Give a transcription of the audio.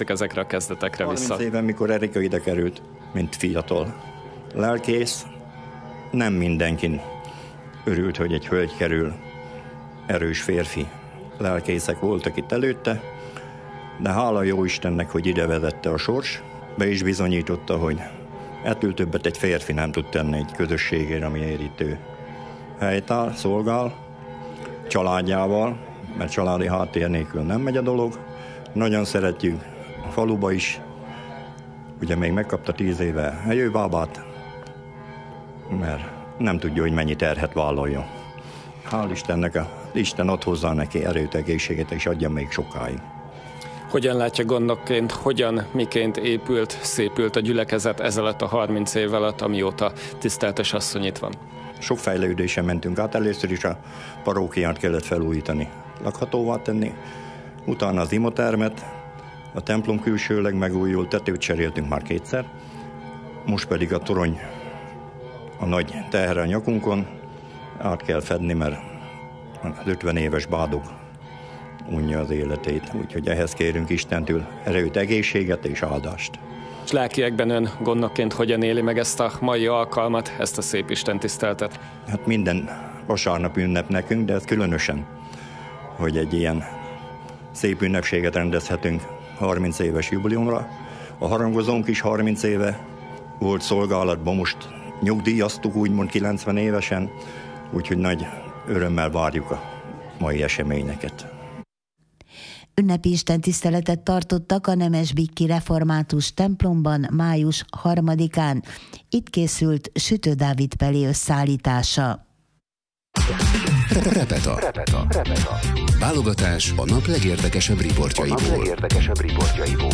emlékszik ezekre a kezdetekre vissza? 30 éven, mikor Erika ide került, mint fiatal lelkész, nem mindenki örült, hogy egy hölgy kerül, erős férfi lelkészek voltak itt előtte, de hála jó Istennek, hogy ide vezette a sors, be is bizonyította, hogy ettől többet egy férfi nem tud tenni egy közösségért, amiért ő helytáll, szolgál, családjával, mert családi háttér nélkül nem megy a dolog. Nagyon szeretjük a faluba is, ugye még megkapta 10 éve helyőbábát, mert nem tudja, hogy mennyi terhet vállaljon. Hál' Istennek, Isten ad hozzá neki erőt, egészséget, és adja még sokáig. Hogyan látja gondnokként, miként szépült a gyülekezet ezelőtt a 30 év alatt, amióta tiszteltes asszony itt van? Sok fejlődésen mentünk át, először is a parókiát kellett felújítani, lakhatóvá tenni, utána az imatermet, a templom külsőleg megújult, tetőt cseréltünk már 2-szer, most pedig a torony, a nagy teher a nyakunkon át kell fedni, mert az 50 éves bádog unja az életét, úgyhogy ehhez kérünk Istentől erőt, egészséget és áldást. És lelkiekben ön gondnokként hogyan éli meg ezt a mai alkalmat, ezt a szép istentiszteletet? Hát minden vasárnap ünnep nekünk, de ez különösen, hogy egy ilyen szép ünnepséget rendezhetünk 30 éves jubileumra. A harangozónk is 30 éve volt szolgálatban, most nyugdíjaztuk úgymond 90 évesen, úgyhogy nagy örömmel várjuk a mai eseményeket. Ünnepi istentiszteletet tartottak a Nemesbikki Református templomban május 3-án. Itt készült Sütő Dávid Pelé összeállítása. Repeta. Válogatás a nap legérdekesebb riportjaiból.